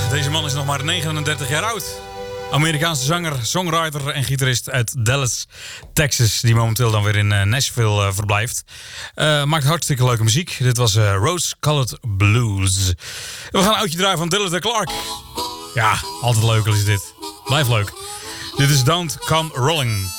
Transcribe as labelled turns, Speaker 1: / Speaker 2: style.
Speaker 1: Deze man is nog maar 39 jaar oud. Amerikaanse zanger, songwriter en gitarist uit Dallas, Texas, die momenteel dan weer in Nashville verblijft. Maakt hartstikke leuke muziek. Dit was Rose Colored Blues. We gaan een oudje draaien van Dylan de Clark. Ja, altijd leuk is dit. Blijf leuk. Dit is Don't Come Rolling.